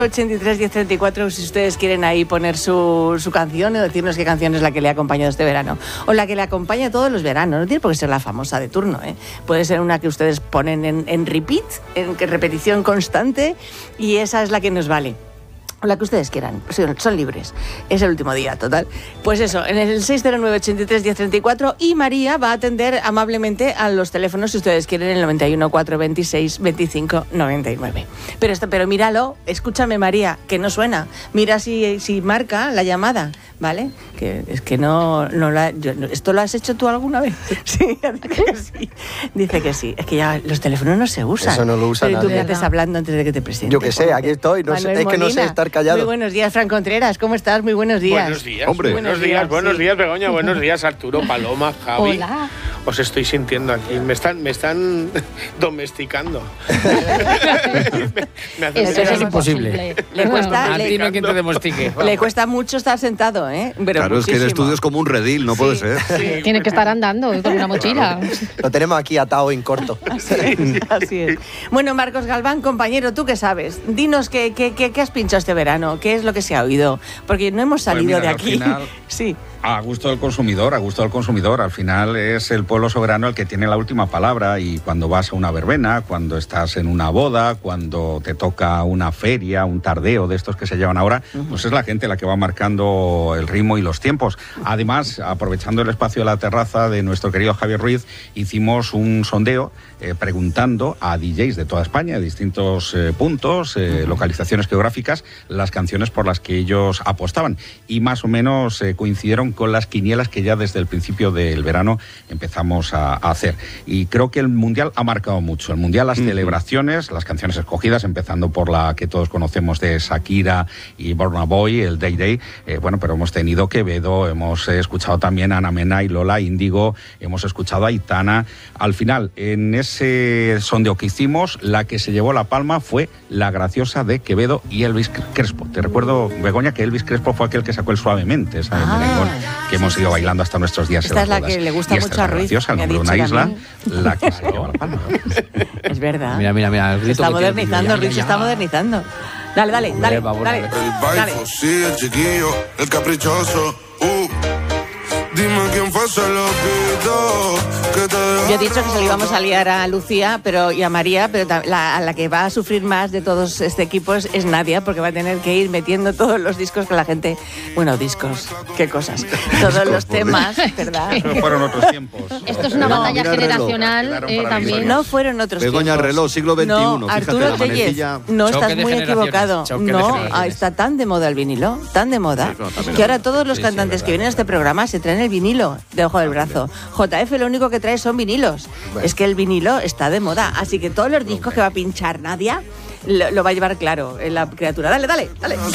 83 1034, si ustedes quieren ahí poner su canción o decirnos qué canción es la que le ha acompañado este verano o la que le acompaña todos los veranos. No tiene por qué ser la famosa de turno, ¿eh? Puede ser una que ustedes ponen en repeat, en repetición constante, y esa es la que nos vale. O la que ustedes quieran, son libres. Es el último día, total. Pues eso, en el 609 83 1034, y María va a atender amablemente a los teléfonos si ustedes quieren, el 91 426 25 99. Pero míralo, escúchame, María, que no suena. Mira si marca la llamada, ¿vale? Que es que ¿esto lo has hecho tú alguna vez? Sí, dice que sí. Dice que sí. Es que ya los teléfonos no se usan. Eso no lo usa nadie. Pero tú nadie. me haces hablando antes de que te presente. Yo que sé, aquí estoy. No sé, es que no sé estar callado. Muy buenos días, Fran Contreras. ¿Cómo estás? Muy buenos días. Buenos días. Hombre. Buenos días, Begoña. Buenos días, Arturo, Paloma, Javi. Hola. Os estoy sintiendo aquí. Me están domesticando. Eso es imposible. Le cuesta, A ti no hay quien te domestique. le cuesta mucho estar sentado, ¿eh? Pero claro, es que el estudio es como un redil, no puede ser. Sí, Tiene que estar andando con una mochila. Lo tenemos aquí atado en corto. Así es. Bueno, Marcos Galván, compañero, ¿tú qué sabes? Dinos qué has pinchado este verano, qué es lo que se ha oído, porque no hemos salido Pues mira, de al aquí. final, Sí. A gusto del consumidor, Al final es el pueblo soberano el que tiene la última palabra, y cuando vas a una verbena, cuando estás en una boda, cuando te toca una feria, un tardeo de estos que se llevan ahora, pues es la gente la que va marcando el ritmo y los tiempos. Además, aprovechando el espacio de la terraza de nuestro querido Javier Ruiz, hicimos un sondeo preguntando a DJs de toda España, de distintos puntos, localizaciones geográficas, las canciones por las que ellos apostaban, y más o menos coincidieron con las quinielas que ya desde el principio del verano empezamos a hacer. Y creo que el Mundial ha marcado mucho. El Mundial, las celebraciones, las canciones escogidas, empezando por la que todos conocemos de Shakira y Burna Boy, el Day Day. Pero hemos tenido Quevedo, hemos escuchado también a Ana Mena y Lola Índigo, hemos escuchado a Aitana. Al final, en ese sondeo que hicimos, la que se llevó la palma fue La Graciosa de Quevedo y Elvis Crespo. Te recuerdo, Begoña, que Elvis Crespo fue aquel que sacó el Suavemente, esa de merengón, que hemos ido bailando hasta nuestros días. Esta es la que le gusta mucho a Ruiz. Graciosa, el nombre de una isla, la que se lleva la palma. Es verdad. Mira. Se está modernizando, Ruiz, se está modernizando. Dale. El baile, sí, el chiquillo, el caprichoso. Dime quién fue, se lo pido. Yo he dicho que se lo íbamos a liar a Lucía y a María, pero la que va a sufrir más de todos este equipo es Nadia, porque va a tener que ir metiendo todos los discos que la gente... Bueno, discos, qué cosas. Todos los temas, ¿verdad? No fueron otros tiempos. Esto es una batalla generacional también. No fueron otros tiempos. Begoña, el reloj, siglo XXI. No, Arturo Tellez, no, estás muy equivocado. No, está tan de moda el vinilo, tan de moda, que ahora todos los cantantes que vienen a este programa se traen el vinilo debajo del brazo. JF lo único que trae son vinilos. Bueno. Es que el vinilo está de moda, así que todos los discos que va a pinchar Nadia lo va a llevar claro en la criatura. Dale.